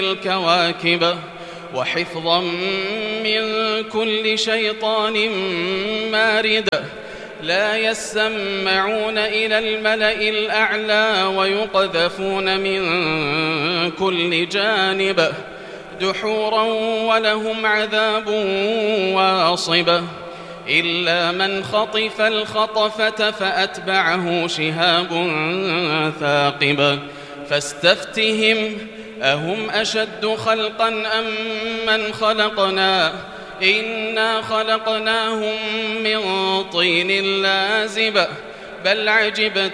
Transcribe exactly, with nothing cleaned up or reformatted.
الكواكب وحفظا من كل شيطان مارد لا يسمعون إلى الملأ الأعلى ويقذفون من كل جانب دحورا ولهم عذاب واصب إلا من خطف الخطفة فأتبعه شهاب ثاقب فاستفتهم أهم أشد خلقا أم من خلقنا إنا خلقناهم من طين لازب بل عجبت